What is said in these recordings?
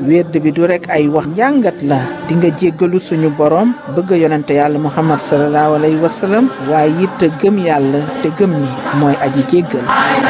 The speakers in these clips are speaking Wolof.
wérd bi du rek ay wax njàngat la di nga jéggalu suñu borom bëgg yonente yàlla Muhammad sallallahu alayhi wa sallam waaye it gëm yàlla te gëm ni mooy aji jéggal.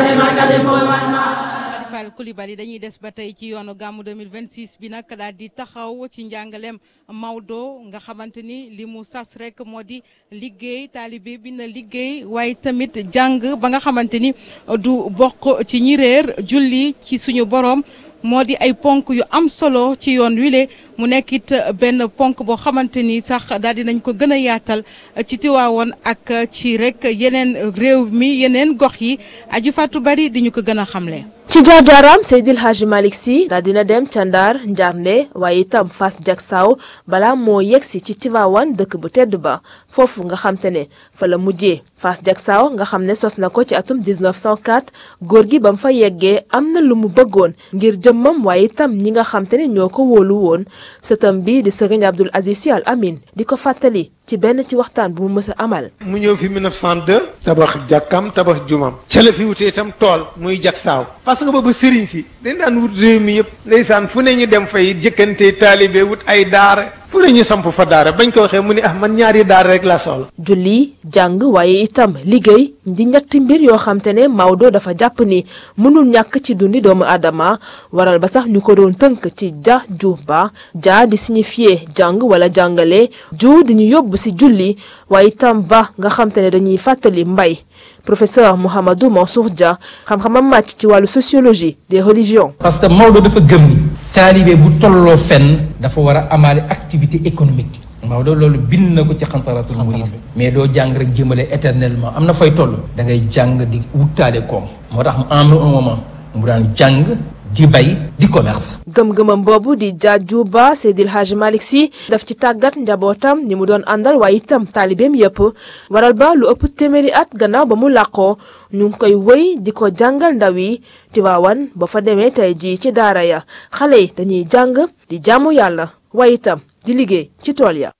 Coulibaly dañuy des ba tey ci yoonu gàmmu 2026 bi nag daal di taxaw ci njàngaleem Maodo nga xamante ni li mu sas rek moo di liggéey taalibe bi na liggéey waaye tamit jàng ba nga xamante ni du bokk ci ñi réer julli ci suñu borom moo di ay ponk yu am solo ci yoon wile mu nekkit benn ponk boo xamante ni sax daal di nañ ko gën a yaatal ci Tiwaawoon ak ci rek yeneen réew mi yeneen gox yi aju fàttu bari di ñu ko gën a xamle. ci jaar-jaaram Seydil Hadji Malick Sy daal dina dem ca Ndar Njarnde waaye itam Fass Jaksaaw balaa moo yegsi ci Tiwaawan dëkk bu tedd ba foofu nga xam te ne fa la mujjee Fass Jaksaaw nga xam ne sos na ko ci atum 1904 góor gi ba mu fa yeggee am na lu mu bëggoon ngir jëmmam waaye itam ñi nga xam te ne ñoo ko wóolu woon sëtam bi di Serigne Abdoul Aziz Sy Al Amine di ko fàttali ci benn ci waxtaan bu mu mës a amal. mu ñëw fi 1902 tabax jàkkam tabax jumam ca la fi wute itam tool muy Jaksaaw parce que boobu sëriñ si dañ daan wut réew mi yëpp ndeysaan fu ne ñu dem fay jëkkante taalibe wut ay daara fu ne ñu samp fa daara bañ ko waxee mu ne man ñaari daara rek laa soxla. julli jàng waaye itam liggéey di ñetti mbir yoo xam te ne Maodo dafa jàpp ni mënul ñàkk ci dundi doomu aadama waral ba sax ñu ko doon tënk ci ja ju ba ja di signifier jàng wala jàngale ju di ñu yóbbu si julli waaye itam ba nga xam te ne dañuy fàttali mbay. professeur Mouhamadou Mansour Dia xam-xamam màcc ci wàllu sociologie des religions. parce que Maodo dafa gëm ni taalibe bu tolloo fenn dafa war a amaale activité économique Maodo loolu bind na ko ci xantaratul murid mais doo jàng rek jëmale éternellement am na fay toll da ngay jàng di wuttaale koom moo tax mu am un moment mu daan jàng di bay di commerce. gëm-gëmam boobu di jaaju ba Seydil Hadji Malick Sy daf ci tàggat njabootam ñi mu doon àndal waaye itam taalibeem yëpp waral ba lu ëpp téeméeri at gannaaw ba mu làqoo ñu ngi koy wëy di ko jàngal ndaw yi Tiwaawan ba fa demee tey jii ci daara ya xale yi dañuy jàng di jaamu yàlla waaye itam di liggéey ci tool ya.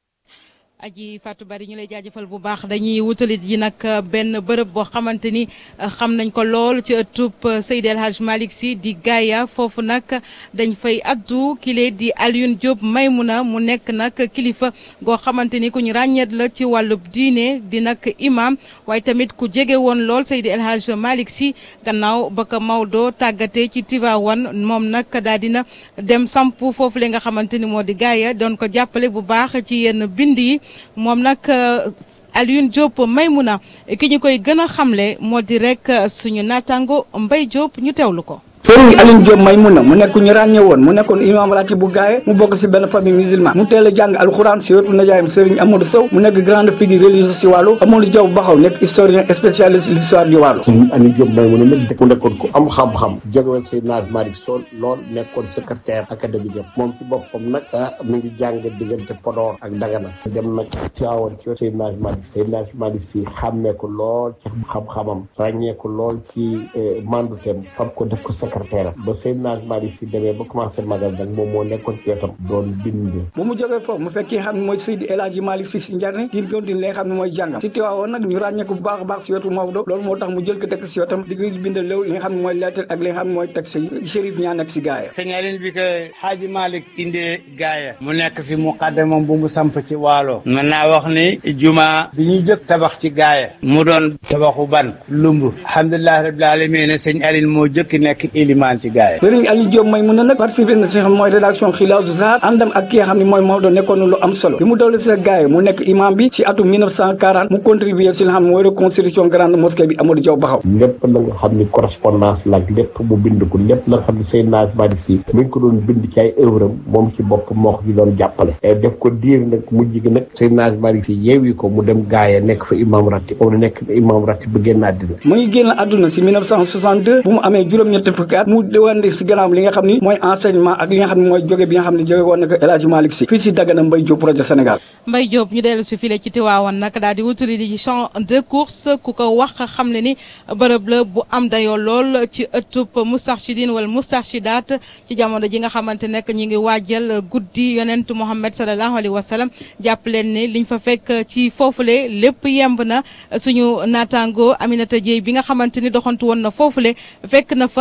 aji Fatou Bari ñu lay jaajëfal bu baax dañuy wutalit yi nag benn bërëb boo xamante ni xam nañ ko lool ci ëttub Seydi El Hadji Malick Sy di Gaaya foofu nag dañ fay addu kile di Alioune Diop Maymuna mu nekk nag kilifa goo xamante ni ku ñu ràññeet la ci wàllub diine di nag imam waaye tamit ku jege woon lool Seydi El Hadji Malick Sy gannaaw ba ko Maodo tàggatee ci Tivaouane moom nag daal dina dem samp foofu le nga xamante ni moo di Gaaya doon ko jàppale bu baax ci yenn bind yi moom nag Alioune Diop Maymuna ki ñu koy gën a xamle moo di rek suñu naataango Mbaye Diop ñu teewlu ko. Sëriñ Alioune Diop Maymuna mu nekk ñu ràññee woon mu nekkoon imam ratib bu Gaaye mu bokk ci benn famille musulman mu teel a jàng alxuraan ci wetu najaayam Sëriñ Amadou Sow mu nekk grande figure religieuse ci wàllu Amadou Diaw Baxaw nekk historien spécialiste l'histoire du wàllu. Sëriñ Alioune Diop Maymuna nag mu nekkoon ku am xam-xam jógewoon ci Naaj Malick Sow lool nekkoon secrétaire académique yëpp moom ci boppam nag mi ngi jàng diggante Podor ak Dagana dem nag Tiwaawan ci wetu Naaj Malick Sy xàmmee ko lool ci xam-xamam ràññee ko lool ci manduteem fam ko def ko ba Seydina Malick Sy demee ba commencé magal nag moom moo nekkoon ci wetam doon bind. bu mu jógee foofu mu fekkee xam ne mooy Seydi El Hadji Malick Sy si Njarne ngir continuer li nga xam ne mooy jàngam ci Tiwaawoon nag ñu ràññee ko bu baax a baax si wetu Maodo loolu moo tax mu jël ko teg si wetam di ko bindal léew li nga xam ne mooy lettre ak li nga xam ne mooy texte yi chérif ñaa nekk si Gaaya. sëñ Alioune bi ko Hadji Malick indee Gaaya mu nekk fi muqaddamam bu mu samp ci Waalo mën naa wax ni juma bi ñu jëkk tabax ci Gaaya mu doon tabaxu ban lumb alhamdulilah rabbil alamin sëñ Alioune moo jëkk nekk ilimaan ci Gaaya. Sëriñ Alioune Diop Maymuna nag participé na si xam mooy rédaction Xilaasu Zahar àndam ak ki nga xam ne mooy Maodo nekkoon na lu am solo bi mu dawle si Gaaya mu nekk imam bi ci atum 1940 mu contribué si li nga xam ne mooy reconstruction grande mosquée bi Amadou Diaw Baxaw. lépp la nga xam ni correspondance la lépp mu bind ko lépp la nga xam ne Seydina Malick Sy mi ngi ko doon bind ci ay œuvre am moom ci bopp moo ko ci doon jàppale def ko diir nag mujj gi nag Seydina Malick Sy yeewi ko mu dem Gaaya nekk fa imam ratib moom nekk imam ratib ba génn àddina mu ngi génn àdduna si 1962 bu mu amee juróom-ñetti fukki at mu wande si gannaaw li nga xam ni mooy enseignement ak li nga xam ne mooy jóge bi nga xam ne jóge woon na ko El Hadji Malick Sy fii si Dagana Mbaye Diop projet Sénégal. Mbaye Diop ñu dellu si file ci Tiwaawan nag daal di wutali di champ de course ku ko wax xam ne ni bërëb la bu am dayoo lool ci ëttub Moustarchidine wala Moustarchidaat ci jamono ji nga xamante nekk ñi ngi waajal guddi yonent Muhammad sallallahu alayhi wa sallam jàpp leen ni liñ fa fekk ci foofule lépp yemb na suñu naataango Aminata Dieye bi nga xamante ni doxantu woon na foofule fekk na fa ay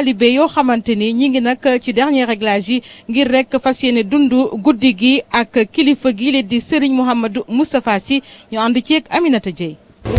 taalibe yoo xamante ni ñi ngi nag ci dernier réglage yi ngir rek fas yéene dund guddi gi ak kilifa gi leen di Serigne Mouhamadou Moustapha Sy ñu ànd ci ak Aminata Dieye.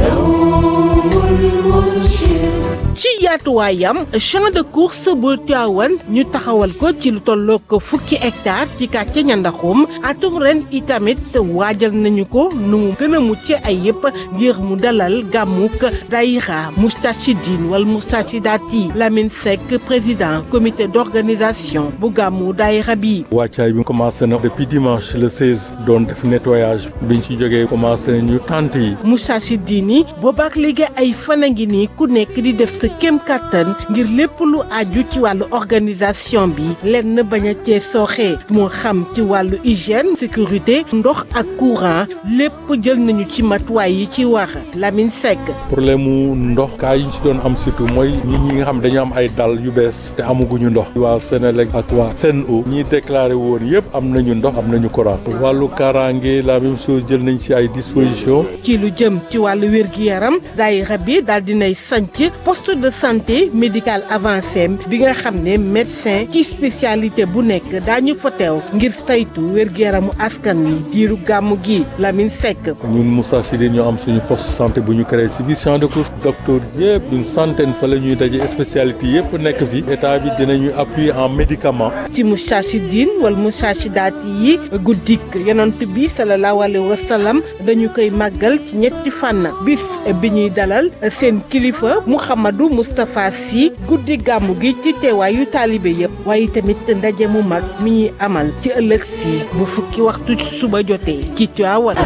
ci yaatuwaayam champ de course bu Tivaouane ñu taxawal ko ci lu tollook fukki hectare ci quartier Ñandaxum atum ren itamit waajal nañu ko nu mu gën a mucc ay yëpp ngir mu dalal gàmmuk daïra Moustachidine wala Moustachidati. Lamine Seck président comité d'organisation bu gàmmu daïra bi. wàccaay bi commencé na depuis dimanche le 16 doon def nettoyage biñ ci jógee commencé nañu tente yi. Moustachidine boobaak léegi ay fan a ngi nii ku nekk di def sa kem kattan ngir lépp lu aju ci wàllu organisation bi lenn bañ a cee sooxee moo xam ci wàllu hygiène sécurité ndox ak courant lépp jël nañu ci matuwaay yi ci war. Lamine Seck. problème mu ndox kaa yi ñu ci doon am surtout mooy ñi nga xam dañu am ay dal yu bees te amaguñu ndox. waa Sénélec ak waa Sen'Eau ñi déclaré woon yëpp am nañu ndox am nañu courant. wàllu kaaraange la même chose jël nañ ci ay dispositions. ci lu jëm ci wàllu wér-gi-yaram daayira bi daal dinay sanc poste de santé médical avancé bi nga xam ne médecin ci spécialité bu nekk daañu fa teew ngir saytu wér-gu-yaramu askan wi diiru gàmmu gi. Lamine Seck. ñun Moustachidine ñoo am suñu poste santé bu ñu créé ci biir champ de course docteur yëpp une centaine fa la ñuy daje spécialité yëpp nekk fi état bi dinañu appuyer en médicament. ci Moustachidine wala Moustachidati yi guddik yonent bi sallallahu alayhi wa sallam dañu koy màggal ci ñetti fànn bis bi ñuy dalal seen kilifa Mouhamadou Moustapha Sy guddi gàmmu gi ci teewaayu taalibe yëpp waaye tamit ndaje mu mag mi ñuy amal ci ëllëg si bu fukki waxtu ci suba jotee ci Tivaouane.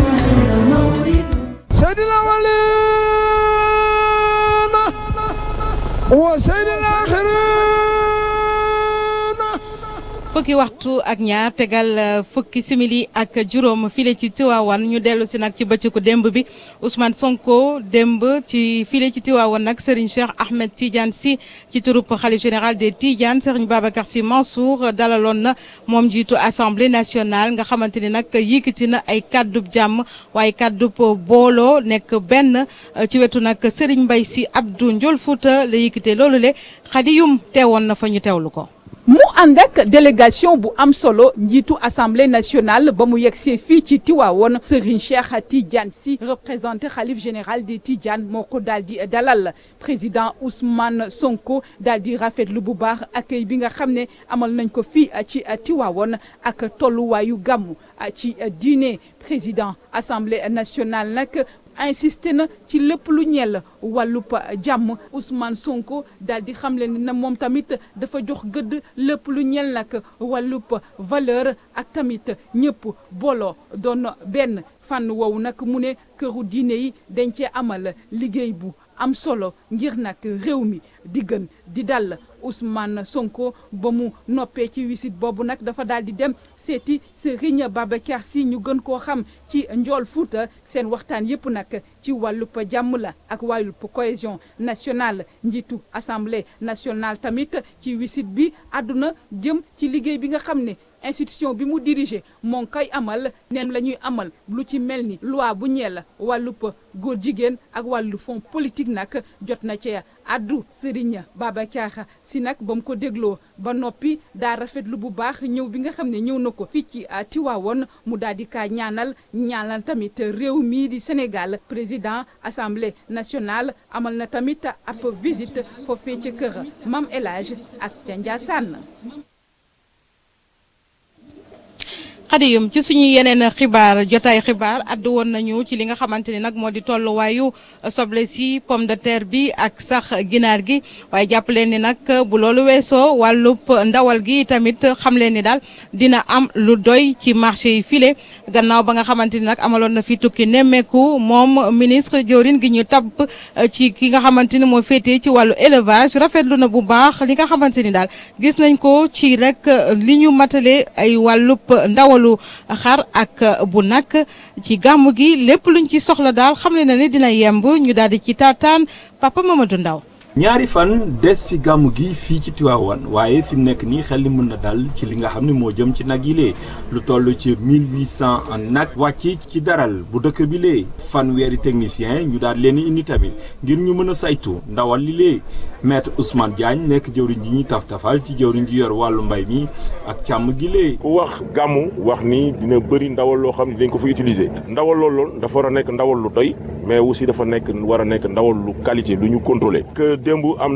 Seydina Walina wa Seydina fukki waxtu ak ñaar tegal fukki simili ak juróom file ci Tivaouane ñu dellu si nag ci bëccëgu démb bi Ousmane Sonko démb ci file ci Tivaouane nag Serigne Cheikh Ahmed Tidiane Sy ci turub xalif général des Tidiane Serigne Babacar Sy Mansour dalaloon na moom jiitu assemblée nationale nga xamante ni nag yëkkati na ay kàddub jàmm waaye kàddub booloo nekk benn ci wetu nag Serigne Mbaye Sy Abdou Ndiol Fouta la yëkkatee loolu le Xadiyum teewoon na fa ñu teewlu ko. mu ànd ak délégation bu am solo njiitu assemblée nationale ba mu yegsee fii ci Tivaouane Serigne Cheikh Tidiane Sy représenté xalif général des Tidiane moo ko daal di dalal président Ousmane Sonko daal di rafetlu bu baax accueil bi nga xam ne amal nañ ko fii ci Tivaouane ak tolluwaayu gàmmu ci diine président assemblée nationale nag. insisté na ci lépp lu ñeel wàllub jàmm Ousmane Sonko daal di xamle ni na moom tamit dafa jox gëdd lépp lu ñeel nag wàllub valeur ak tamit ñëpp booloo doon benn fànn woowu nag mu ne këru diine yi dañ cee amal liggéey bu am solo ngir nag réew mi di gën di dal Ousmane Sonko ba mu noppee ci wisit boobu nag dafa daal di dem seeti Serigne Babacar Sy ñu gën koo xam ci Ndiol Fouta seen waxtaan yëpp nag ci wàllub jàmm la ak wàllub cohésion nationale njiitu assemblée nationale tamit ci wisit bi àdduna jëm ci liggéey bi nga xam ne institution bi mu dirigé moo ngi koy amal neen la ñuy amal lu ci mel ni loi bu ñeel wàllub góor jigéen ak wàllu fond politique nag jot na ci addu Serigne Babacar Sy nag ba mu ko dégloo ba noppi daa rafetlu bu baax ñëw bi nga xam ne ñëw na ko fii ci Tivaouane mu daal di kaa ñaanal tamit réew mii di Sénégal président assemblée nationale amal na tamit ab visite foofee ca kër Mame El Hadj ak ca Ndiassane. Xadiyum ci suñu yeneen xibaar jotaay xibaar addu woon nañu ci li nga xamante ni nag moo di tolluwaayu soble si pomme de terre bi ak sax ginaar gi waaye jàpp leen ni nag bu loolu weesoo wàllub ndawal gi tamit xam leen ni daal dina am lu doy ci marché yi file gannaaw ba nga xamante ni nag amaloon na fi tukki nemmeeku moom ministre jawriñ gi ñu tabb ci ki nga xamante ni moo féetee ci wàllu élevage rafetlu na bu baax li nga xamante ni daal gis nañ ko ci rek li ñu matale ay wàllub ndawalu xar ak bu nag ci gàmmu gi lépp luñ ci soxla daal xam ne na ne dina yemb ñu daal di ci taataan Papa Mamadou Ndaw ñaari fan des ci gàmmu gi fii ci Tivaouane waaye fi mu nekk nii xel ni mën na dal ci li nga xam ne moo jëm ci nag yi lee lu toll ci 1800 nag wàcc ci daral bu dëkk bi lee fanweeri technicien ñu daal leen indi tamit ngir ñu mën a saytu ndawal li lee maître Ousmane Diagne nekk jëwriñ ji ñuy taf-tafal ci jëwriñ ji yor wàllu mbay mi ak càmm gi lee. ku wax gàmmu wax ni dina bëri ndawal loo xam ne dañ ko fa utiliser ndawal loolu dafa war a nekk ndawal lu doy mais aussi dafa war a nekk ndawal lu qualité lu ñu contrôler que démb am